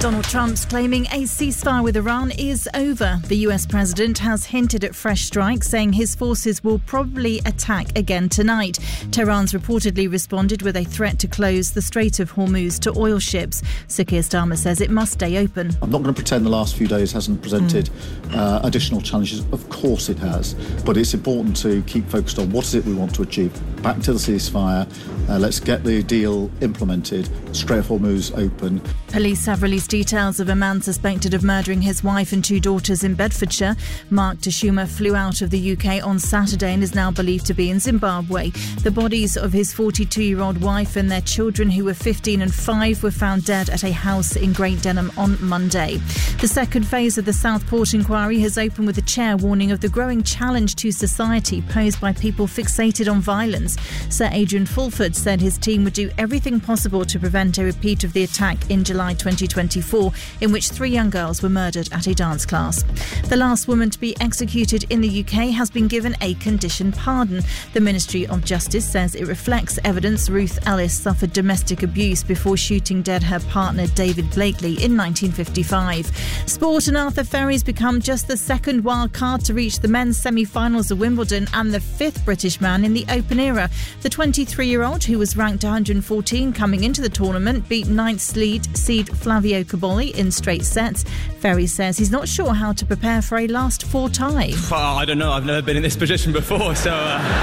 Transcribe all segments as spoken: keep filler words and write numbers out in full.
Donald Trump's claiming a ceasefire with Iran is over. The U S president has hinted at fresh strikes, saying his forces will probably attack again tonight. Tehran's reportedly responded with a threat to close the Strait of Hormuz to oil ships. Sir Keir Starmer says it must stay open. I'm not going to pretend the last few days hasn't presented mm. uh, additional challenges. Of course it has. But it's important to keep focused on what is it we want to achieve. Back to the ceasefire. Uh, let's get the deal implemented. Strait of Hormuz open. Police have released details of a man suspected of murdering his wife and two daughters in Bedfordshire. Mark Tashuma flew out of the U K on Saturday and is now believed to be in Zimbabwe. The bodies of his forty-two-year-old wife and their children, who were fifteen and five, were found dead at a house in Great Denham on Monday. The second phase of the Southport inquiry has opened with the chair warning of the growing challenge to society posed by people fixated on violence. Sir Adrian Fulford said his team would do everything possible to prevent a repeat of the attack in July twenty twenty-four, in which three young girls were murdered at a dance class. The last woman to be executed in the U K has been given a conditioned pardon. The Ministry of Justice says it reflects evidence Ruth Ellis suffered domestic abuse before shooting dead her partner David Blakely in nineteen fifty-five. Sport, and Arthur Ferry's become just the second wild card to reach the men's semi-finals of Wimbledon and the fifth British man in the Open era. The twenty-three-year-old, who was ranked one hundred fourteen coming into the tournament, beat ninth seed, seed Flavio Cobolli in straight sets. Ferry says he's not sure how to prepare for a last four tie. Well, I don't know. I've never been in this position before, so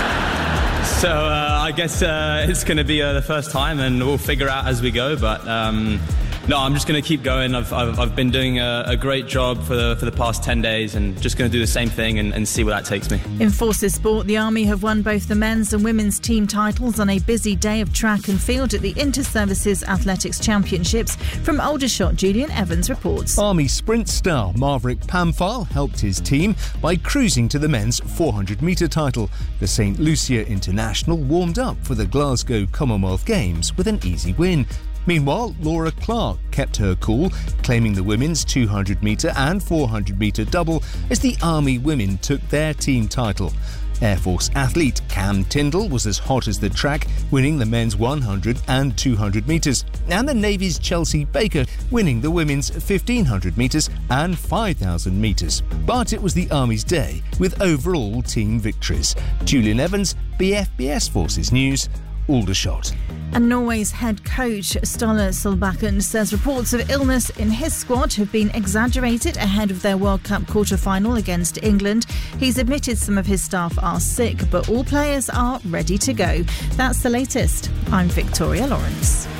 uh, so uh, I guess uh, it's going to be uh, the first time, and we'll figure out as we go. But um, no, I'm just going to keep going. I've I've, I've been doing a, a great job for the for the past ten days, and just going to do the same thing and, and see where that takes me. In forces sport, the Army have won both the men's and women's team titles on a busy day of track and field at the Inter-Services Athletics Championships. From Aldershot, Julian Evans reports. Army sprint star Maverick Pamphile helped his team by cruising to the men's four hundred metre title. The Saint Lucia International warmed up for the Glasgow Commonwealth Games with an easy win. Meanwhile, Laura Clark kept her cool, claiming the women's two hundred metre and four hundred metre double as the Army women took their team title. Air Force athlete Cam Tindall was as hot as the track, winning the men's one hundred and two hundred metres, and the Navy's Chelsea Baker winning the women's fifteen hundred metres and five thousand metres. But it was the Army's day, with overall team victories. Julian Evans, B F B S Forces News, Aldershot. And Norway's head coach Ståle Solbakken says reports of illness in his squad have been exaggerated ahead of their World Cup quarter-final against England. He's admitted some of his staff are sick, but all players are ready to go. That's the latest. I'm Victoria Lawrence.